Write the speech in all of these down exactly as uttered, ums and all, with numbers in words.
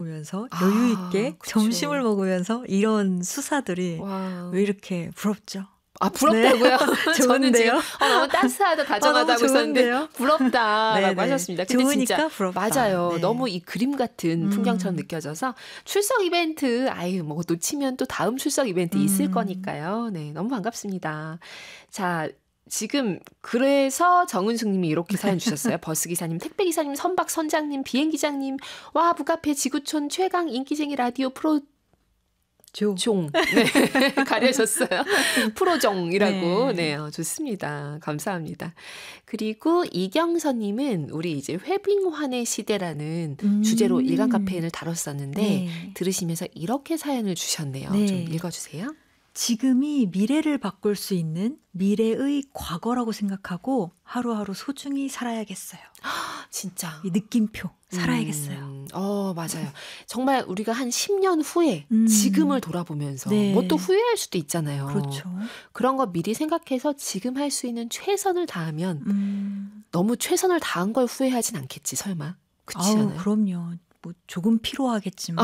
먹으면서 여유 있게 아, 점심을 먹으면서 이런 수사들이 와. 왜 이렇게 부럽죠? 아, 부럽다고요? 네. 저는 지금 좋은데요? 어, 너무 따스하다, 다정하다 아, 하고 있었는데 좋은데요? 부럽다라고 네네. 하셨습니다. 근데 좋으니까 진짜 부럽다. 맞아요. 네. 너무 이 그림 같은 풍경처럼 음. 느껴져서 출석 이벤트 아유 뭐 놓치면 또 다음 출석 이벤트 있을 음. 거니까요. 네, 너무 반갑습니다. 자, 지금 그래서 정은숙 님이 이렇게 사연 주셨어요. 버스기사님, 택배기사님, 선박 선장님, 비행기장님, 와 북카페 지구촌 최강 인기쟁이 라디오 프로 조. 종. 네. 가려졌어요. 프로종이라고. 네. 네. 네, 어, 좋습니다. 감사합니다. 그리고 이경선님은 우리 이제 회빙환의 시대라는 음. 주제로 일간 카페인을 다뤘었는데 네. 들으시면서 이렇게 사연을 주셨네요. 네. 좀 읽어주세요. 지금이 미래를 바꿀 수 있는 미래의 과거라고 생각하고 하루하루 소중히 살아야겠어요. 진짜. 이 느낌표 살아야겠어요. 음, 어, 맞아요. 정말 우리가 한 십 년 후에 음. 지금을 돌아보면서 네. 뭐 또 후회할 수도 있잖아요. 그렇죠. 그런 거 미리 생각해서 지금 할 수 있는 최선을 다하면 음. 너무 최선을 다한 걸 후회하진 않겠지, 설마. 그렇지 아우, 않아요? 그럼요. 뭐 조금 피로하겠지만.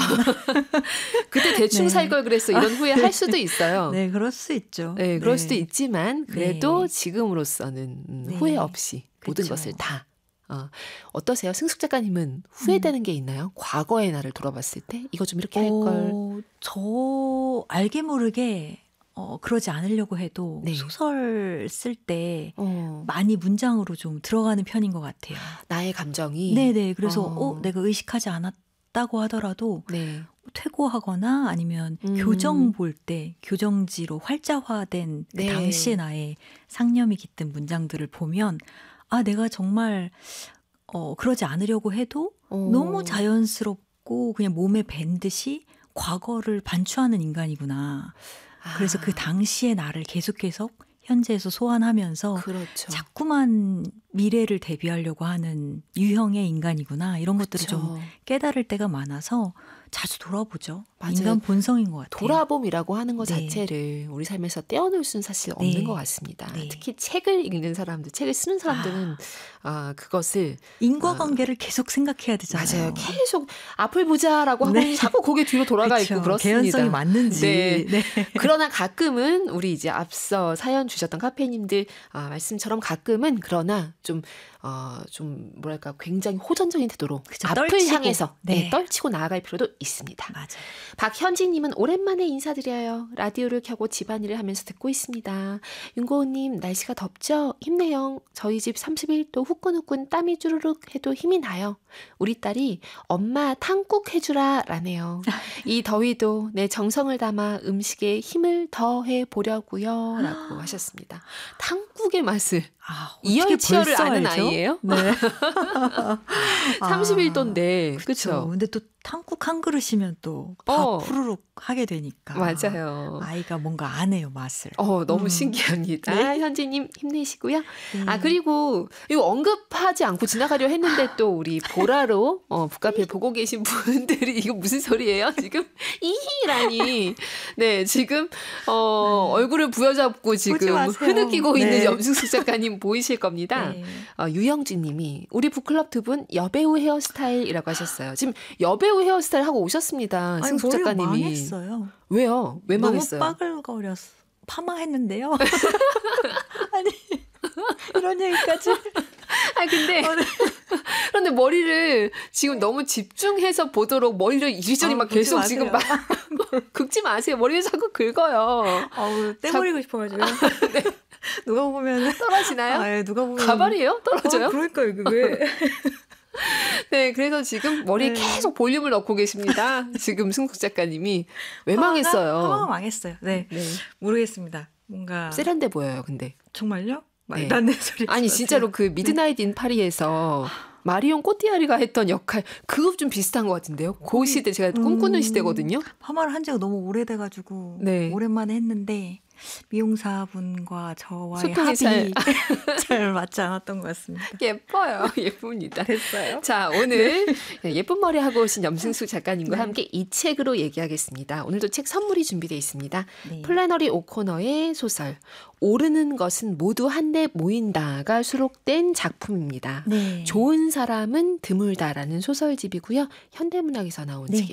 그때 대충 네. 살 걸 그랬어. 이런 후회 할 수도 있어요. 네, 그럴 수 있죠. 네, 그럴 네. 수도 있지만 그래도 네. 지금으로서는 음, 네. 후회 없이 모든 그쵸. 것을 다. 어, 어떠세요? 승숙 작가님은 후회되는 음. 게 있나요? 과거의 나를 돌아봤을 때? 이거 좀 이렇게 할 걸. 어, 저 알게 모르게 어, 그러지 않으려고 해도 네. 소설 쓸 때 어. 많이 문장으로 좀 들어가는 편인 것 같아요. 나의 감정이. 네네. 그래서 어. 어, 내가 의식하지 않았다고 하더라도 네. 퇴고하거나 아니면 음. 교정 볼 때 교정지로 활자화된 그 네. 당시의 나의 상념이 깃든 문장들을 보면 아, 내가 정말 어, 그러지 않으려고 해도 어. 너무 자연스럽고 그냥 몸에 밴 듯이 과거를 반추하는 인간이구나. 그래서 아. 그 당시의 나를 계속해서 현재에서 소환하면서 그렇죠. 자꾸만 미래를 대비하려고 하는 유형의 인간이구나. 이런 것들을 그쵸. 좀 깨달을 때가 많아서 자주 돌아보죠. 맞아요. 인간 본성인 것 같아요. 돌아봄이라고 하는 것 네. 자체를 우리 삶에서 떼어놓을 수는 사실 없는 네. 것 같습니다. 네. 특히 책을 읽는 사람들, 책을 쓰는 사람들은 아, 아 그것을 인과관계를 아, 계속 생각해야 되잖아요. 맞아요. 계속 앞을 보자라고 네. 하고 자꾸 고개 뒤로 돌아가 그쵸. 있고 그렇습니다. 개연성이 맞는지. 네. 네. 그러나 가끔은 우리 이제 앞서 사연 주셨던 카페님들 아, 말씀처럼 가끔은 그러나 좀 어, 좀 뭐랄까 굉장히 호전적인 태도로 그쵸, 앞을 떨치고. 향해서 네. 네. 떨치고 나아갈 필요도 있습니다. 맞아요. 박현진님은 오랜만에 인사드려요. 라디오를 켜고 집안일을 하면서 듣고 있습니다. 윤고은님 날씨가 덥죠? 힘내요. 저희 집 삼십일 도 후끈후끈 땀이 주르륵 해도 힘이 나요. 우리 딸이 엄마 탕국 해주라 라네요. 이 더위도 내 정성을 담아 음식에 힘을 더해 보려고요 라고 하셨습니다. 탕국의 맛을 아, 이열치열을 아는 알죠? 아이예요? 네. 삼십일 도인데 그렇죠. 근데 또 탕국 한 그릇이면 또 밥 어. 후루룩 하게 되니까. 맞아요. 아이가 뭔가 아네요, 맛을. 어, 너무 음. 신기합니다. 네. 현지님 힘내시고요. 네. 아, 그리고 이거 언급하지 않고 지나가려 했는데 또 우리 보라로 어, 북카페 보고 계신 분들이 이거 무슨 소리예요? 지금 이히라니. 네, 지금 어, 네. 얼굴을 부여잡고 지금 흐느끼고 네. 있는 염승숙 작가님 보이실 겁니다. 네. 어, 유영진 님이 우리 북클럽 두 분 여배우 헤어스타일이라고 하셨어요. 지금 여배우 헤어스타일 하고 오셨습니다. 아니, 승숙 머리가 작가님이. 망했어요. 왜요? 왜 망했어요? 너무 빠글거렸어. 파마했는데요. 아니 이런 얘기까지. 아 근데 그런데 머리를 지금 너무 집중해서 보도록 머리를 이리저리 아, 막 계속 마세요. 지금 막 긁지 마세요. 머리를 자꾸 긁어요. 아우 떼버리고 싶어가지고. 네. 누가 보면 떨어지나요? 아, 예, 누가 보면 가발이에요? 떨어져요? 어, 그러니까 이게 왜? 네, 그래서 지금 머리에 네. 계속 볼륨을 넣고 계십니다. 지금 승숙 작가님이 왜 망했어요? 파마가 망했어요. 네. 네. 모르겠습니다. 뭔가 세련돼 보여요, 근데. 정말요? 네. 말도 안 되는 소리. 아니 진짜로 그 미드나잇 인 파리에서 마리온 꼬띠아리가 했던 역할 그거 좀 비슷한 것 같은데요. 그 시대 제가 꿈꾸는 음, 시대거든요. 파마를 한 지가 너무 오래돼가지고 네. 오랜만에 했는데 미용사분과 저와의 소통이 합이 잘- 잘 맞지 않았던 것 같습니다. 예뻐요. 예쁩니다. 됐어요. 자, 오늘 예쁜 머리 하고 오신 염승숙 작가님과 네. 함께 이 책으로 얘기하겠습니다. 오늘도 책 선물이 준비되어 있습니다. 네. 플래너리 오코너의 소설 오르는 것은 모두 한데 모인다가 수록된 작품입니다. 네. 좋은 사람은 드물다라는 소설집이고요. 현대문학에서 나온 네. 책입니다.